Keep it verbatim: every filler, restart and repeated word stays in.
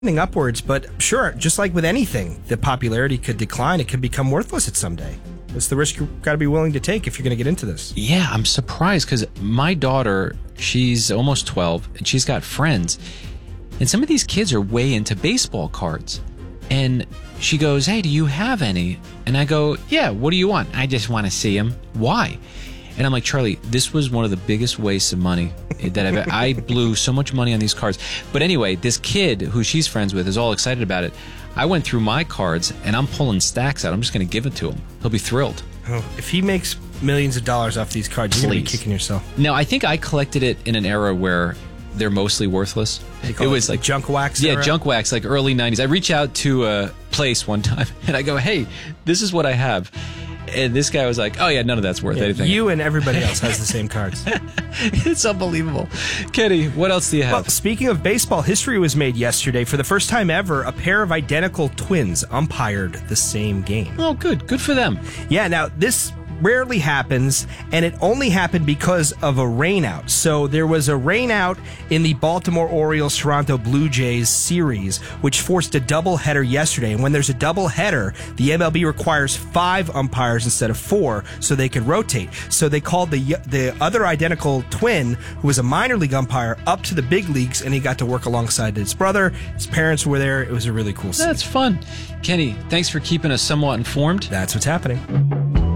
upwards, but sure, just like with anything, the popularity could decline. It could become worthless at someday. It's the risk you've got to be willing to take if you're going to get into this. Yeah, I'm surprised because my daughter, she's almost twelve, and she's got friends. And some of these kids are way into baseball cards. And she goes, hey, do you have any? And I go, yeah, what do you want? I just want to see them. Why? And I'm like, Charlie, this was one of the biggest wastes of money that I've I blew so much money on these cards. But anyway, this kid who she's friends with is all excited about it. I went through my cards, and I'm pulling stacks out. I'm just going to give it to him. He'll be thrilled. Oh, if he makes millions of dollars off these cards, you're going to be kicking yourself. No, I think I collected it in an era where they're mostly worthless. It was like junk wax Yeah, era? junk wax, like early nineties. I reach out to a place one time, and I go, hey, this is what I have. And this guy was like, oh, yeah, none of that's worth yeah, anything. You and everybody else has the same cards. It's unbelievable. Kenny, what else do you have? Well, speaking of baseball, history was made yesterday. For the first time ever, a pair of identical twins umpired the same game. Oh, good. Good for them. Yeah, now, this rarely happens, and it only happened because of a rainout. So there was a rainout in the Baltimore Orioles-Toronto Blue Jays series, which forced a doubleheader yesterday. And when there's a doubleheader, the M L B requires five umpires instead of four, so they could rotate. So they called the the other identical twin, who was a minor league umpire, up to the big leagues, and he got to work alongside his brother. His parents were there. It was a really cool scene. That's fun. Kenny, thanks for keeping us somewhat informed. That's what's happening.